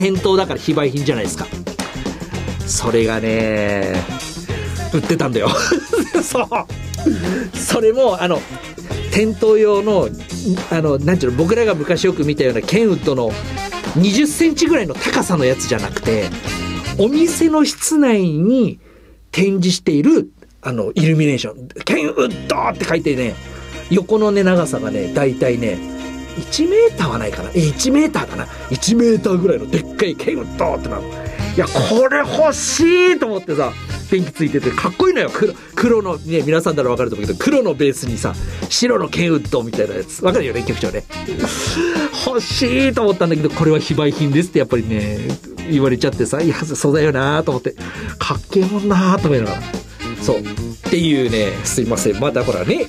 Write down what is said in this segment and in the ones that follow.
返答だから非売品じゃないですか。それがね売ってたんだよそうそれも店頭用のなんていうの、僕らが昔よく見たようなケンウッドの20センチぐらいの高さのやつじゃなくて、お店の室内に展示しているイルミネーション、ケンウッドって書いてね、横のね長さがねだいたいね1メーターはないかな、1メーターかな、1メーターぐらいのでっかいケンウッドってなる。いやこれ欲しいと思ってさ、電気ついててかっこいいのよ。黒のね、皆さんなら分かると思うけど、黒のベースにさ白のケンウッドみたいなやつ分かるよね、局長ね欲しいと思ったんだけど、これは非売品ですってやっぱりね言われちゃってさ、いやそうだよなと思って、かっけえもんなと思いながら、そうっていうね、すいません、まだほらね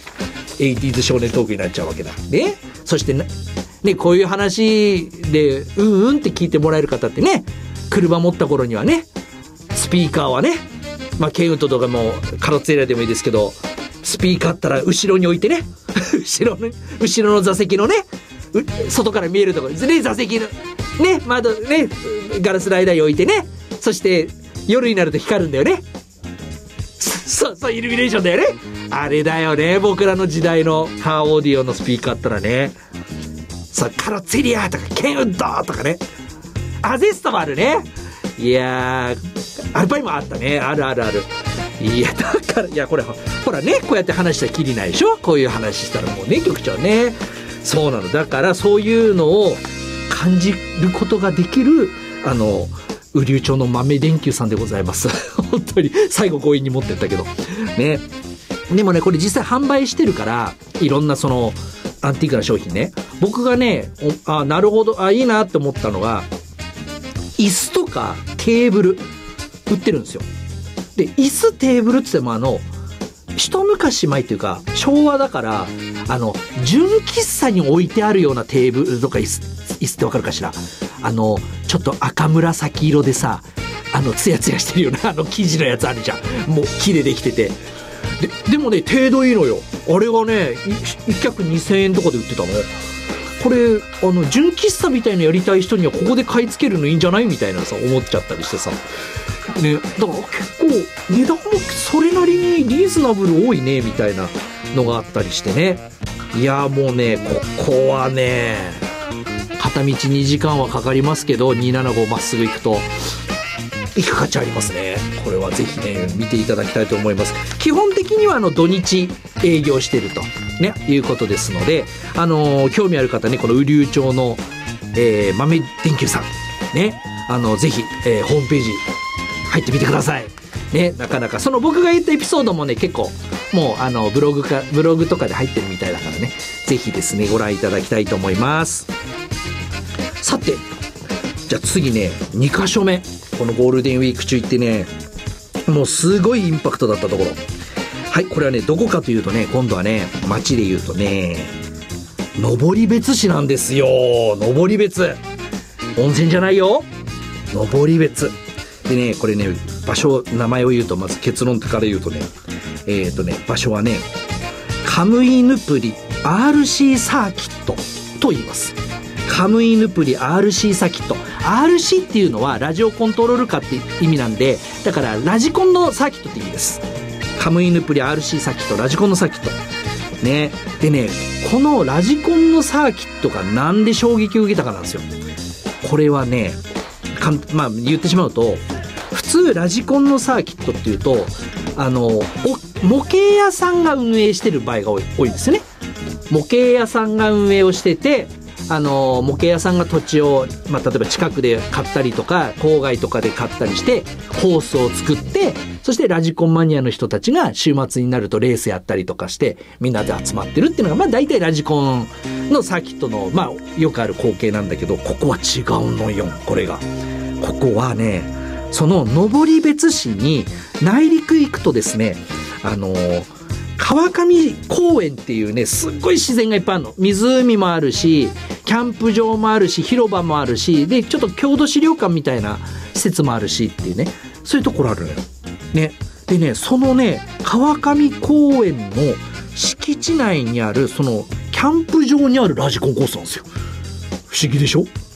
80s 少年トークになっちゃうわけだね。そしてねこういう話でうんって聞いてもらえる方ってね、車持った頃にはね、スピーカーはね、まあケンウッドとかもカロッツェラでもいいですけど、スピーカーあったら後ろに置いてね後ろの座席のね外から見えるところですね、座席のね窓ねガラスライダーに置いてね、そして夜になると光るんだよね。そうイルミネーションだよね。あれだよね、僕らの時代のカーオーディオのスピーカーあったらね、さカロッツェリアとかケンウッドとかね、アゼストもあるね。いやーアルパインもあったね、ある。いやだから、いやこれほらね、こうやって話したらきりないでしょ、こういう話したらもうね局長ね。そうなの、だからそういうのを感じることができる雨竜町の豆電球さんでございます本当に最後強引に持ってったけどね。でもねこれ実際販売してるから、いろんなそのアンティークな商品ね、僕がねなるほどいいなって思ったのが、椅子とかテーブル売ってるんですよ。で椅子テーブルって言っても一昔前っていうか昭和だから、純喫茶に置いてあるようなテーブルとか椅子ってわかるかしら、ちょっと赤紫色でさ、ツヤツヤしてるような生地のやつあるじゃん、もう木でできてて、でもね程度いいのよ。あれがね1脚2000円とかで売ってたの。これ純喫茶みたいなやりたい人にはここで買い付けるのいいんじゃないみたいなさ思っちゃったりしてさね。だから結構値段もそれなりにリーズナブル多いねみたいなのがあったりしてね。いやもうねここはね片道2時間はかかりますけど、275まっすぐ行くと行く価値ありますね。これはぜひね見ていただきたいと思います。基本的には土日営業してるとねいうことですので、興味ある方ね、この雨竜町の、豆電球さんね、ぜひ、ホームページ入ってみてくださいね。なかなかその僕が言ったエピソードもね結構もうブログとかで入ってるみたいだからね、ぜひですねご覧いただきたいと思います。さてじゃあ次ね2カ所目、このゴールデンウィーク中行ってねもうすごいインパクトだったところ、はい、これはねどこかというとね、今度はね町で言うとね登別市なんですよ。登別温泉じゃないよ、登別でね、これね名前を言うと、まず結論から言うとね場所はねカムイヌプリ RC サーキットと言います。カムイヌプリ RC サーキット、 RC っていうのはラジオコントロールカーって意味なんで、だからラジコンのサーキットって意味です。カムイヌプリ RC サーキット、ラジコンのサーキットね。でねこのラジコンのサーキットがなんで衝撃を受けたかなんですよ。これはねまあ言ってしまうと、普通ラジコンのサーキットっていうと模型屋さんが運営してる場合が多いんですよね。模型屋さんが運営をしてて、模型屋さんが土地を、例えば近くで買ったりとか郊外とかで買ったりしてコースを作って、そしてラジコンマニアの人たちが週末になるとレースやったりとかしてみんなで集まってるっていうのが大体ラジコンのサーキットのよくある光景なんだけど、ここは違うのよ。ここはねその登別市に内陸行くとですね、川上公園っていうねすっごい自然がいっぱいあるの。湖もあるしキャンプ場もあるし広場もあるし、でちょっと郷土資料館みたいな施設もあるしっていうね、そういうところあるのよね。でねそのね川上公園の敷地内にあるそのキャンプ場にあるラジコンコースなんですよ。不思議でしょ。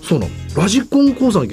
そうなの。ラジコン講座の